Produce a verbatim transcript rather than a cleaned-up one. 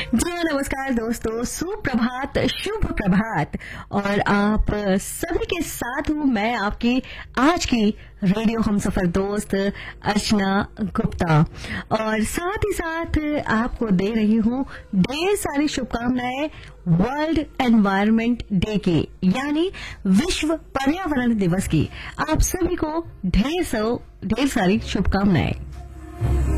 जी हाँ, नमस्कार दोस्तों, सुप्रभात, शुभ प्रभात। और आप सभी के साथ हूँ मैं, आपकी आज की रेडियो हमसफर दोस्त अर्चना गुप्ता। और साथ ही साथ आपको दे रही हूँ ढेर सारी शुभकामनाएं वर्ल्ड एनवायरनमेंट डे की, यानी विश्व पर्यावरण दिवस की। आप सभी को ढेर सौ ढेर सारी शुभकामनाएं।